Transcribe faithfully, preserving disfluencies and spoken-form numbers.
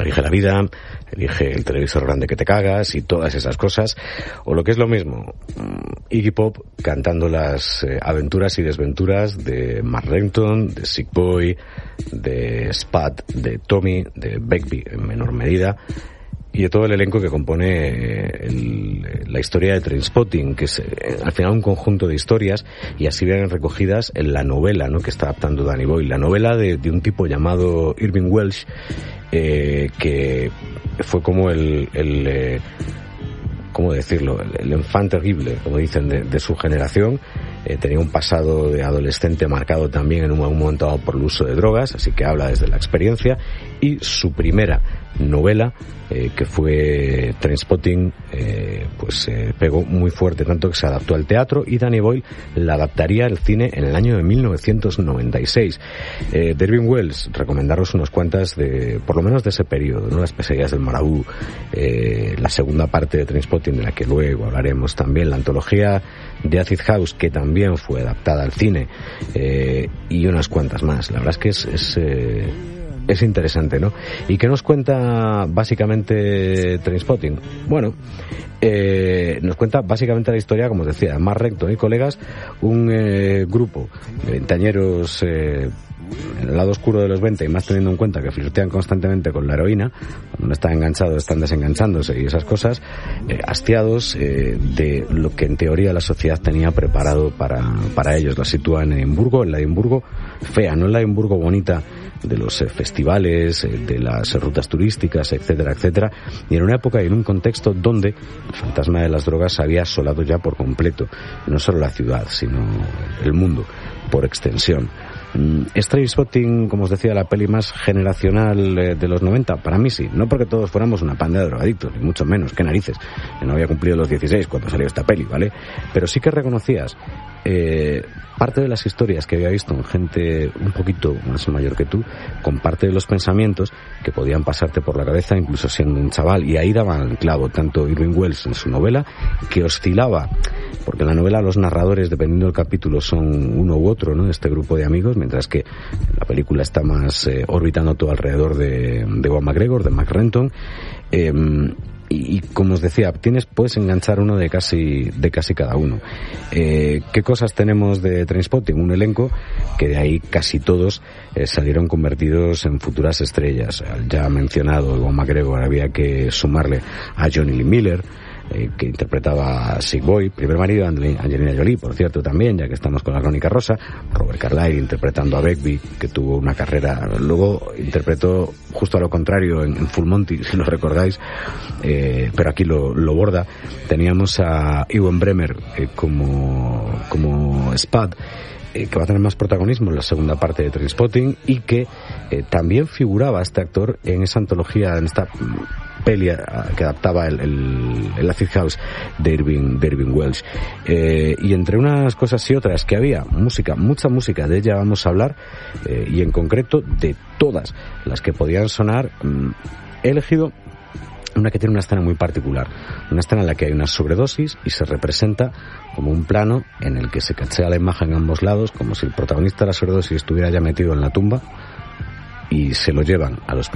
Elige la vida, elige el televisor grande que te cagas y todas esas cosas. O lo que es lo mismo, Iggy Pop cantando las eh, aventuras y desventuras de Mark Renton, de Sick Boy, de Spud, de Tommy, de Begbie en menor medida, y de todo el elenco que compone el, la historia de Trainspotting, que es eh, al final un conjunto de historias, y así vienen recogidas en la novela, ¿no?, que está adaptando Danny Boyle, la novela de, de un tipo llamado Irving Welsh, eh, que fue como el, el eh, ¿cómo decirlo?, el, el enfant terrible, como dicen, de, de su generación. Eh, tenía un pasado de adolescente marcado también en un, un momento dado por el uso de drogas, así que habla desde la experiencia. Y su primera novela, eh, que fue Trainspotting, eh, pues eh, pegó muy fuerte, tanto que se adaptó al teatro, y Danny Boyle la adaptaría al cine en el año de mil novecientos noventa y seis. Eh, de Irving Welsh, recomendaros unas cuantas de, por lo menos de ese periodo, ¿no? Las pesadillas del Marabú, eh, la segunda parte de Trainspotting, de la que luego hablaremos también, la antología de Acid House, que también fue adaptada al cine, eh, y unas cuantas más. La verdad es que es, es eh, es interesante, ¿no? ¿Y qué nos cuenta básicamente Trainspotting? Bueno, eh, nos cuenta básicamente la historia, como os decía, Mark Renton y colegas, un eh, grupo de veinteañeros eh, en el lado oscuro de los veinte, y más teniendo en cuenta que flirtean constantemente con la heroína, cuando no están enganchados están desenganchándose y esas cosas, eh, hastiados eh, de lo que en teoría la sociedad tenía preparado para, para ellos. La sitúan en Edimburgo, en la Edimburgo fea, no en la Edimburgo bonita de los eh, festivales, eh, de las rutas turísticas, etcétera, etcétera, y en una época y en un contexto donde el fantasma de las drogas había asolado ya por completo no solo la ciudad, sino el mundo por extensión. ¿Es Trainspotting, como os decía, la peli más generacional eh, de los noventa? Para mí sí, no porque todos fuéramos una panda de drogadictos, ni mucho menos, qué narices, que no había cumplido los dieciséis cuando salió esta peli, ¿vale? Pero sí que reconocías eh, parte de las historias que había visto en gente un poquito más mayor que tú, con parte de los pensamientos que podían pasarte por la cabeza incluso siendo un chaval, y ahí daban el clavo tanto Irving Welsh en su novela, que oscilaba, porque en la novela los narradores, dependiendo del capítulo, son uno u otro, ¿no?, de este grupo de amigos, mientras que la película está más eh, orbitando todo alrededor de, de Ewan McGregor, de Mark Renton. Eh, y, y como os decía, tienes, puedes enganchar uno de casi de casi cada uno. Eh, ¿Qué cosas tenemos de Trainspotting? Un elenco que de ahí casi todos eh, salieron convertidos en futuras estrellas. Al ya mencionado Ewan McGregor había que sumarle a Johnny Lee Miller, eh, que interpretaba a Sick Boy, primer marido de Angelina Jolie, por cierto, también, ya que estamos con la crónica rosa. Robert Carlyle interpretando a Begbie, que tuvo una carrera, luego interpretó justo a lo contrario en, en Full Monty, si lo recordáis, eh, pero aquí lo, lo borda. Teníamos a Ewan Bremer eh, como, como Spud, eh, que va a tener más protagonismo en la segunda parte de Trainspotting, y que eh, también figuraba este actor en esa antología, en esta peli que adaptaba el, el, el Acid House de Irving, de Irving Welsh. Eh, y entre unas cosas y otras que había música, mucha música, de ella vamos a hablar, eh, y en concreto de todas las que podían sonar. Mmm, he elegido una que tiene una escena muy particular, una escena en la que hay una sobredosis y se representa como un plano en el que se cachea la imagen en ambos lados, como si el protagonista de la sobredosis estuviera ya metido en la tumba, y se lo llevan al hospital